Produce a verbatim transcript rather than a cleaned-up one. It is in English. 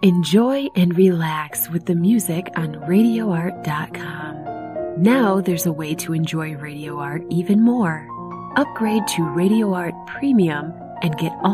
Enjoy and relax with the music on radio art dot com. Now there's a way to enjoy Radio Art even more. Upgrade to Radio Art Premium and get all